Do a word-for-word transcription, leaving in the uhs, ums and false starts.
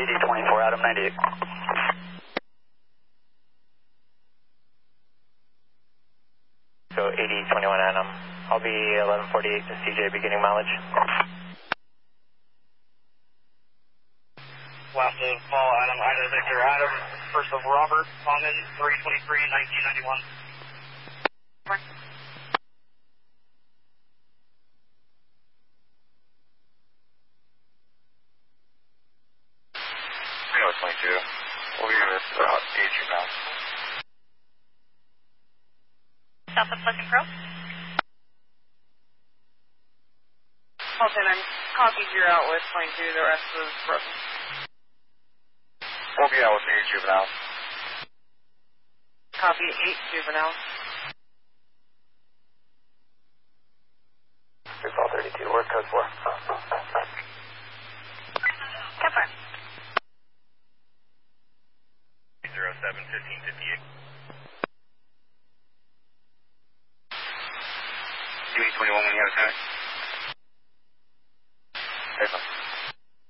A D twenty-four, Adam ninety-eight. So A D twenty-one Adam, I'll be eleven forty-eight to C J beginning mileage. Last of Paul Adam, Ida Victor Adam, first of Robert, Common three twenty-three, nineteen ninety-one. Kilo twenty-two, we'll be with about eight two now. Southwest Pleasant Grove. Colton, I'm copied you're out with twenty-two, the rest of the broken. We'll be out with eight juvenile. Copy eight juvenile. Here's all thirty-two, where's code four? Cover. zero seven fifteen fifty-eight. Give me twenty-one when you have a time. Hey,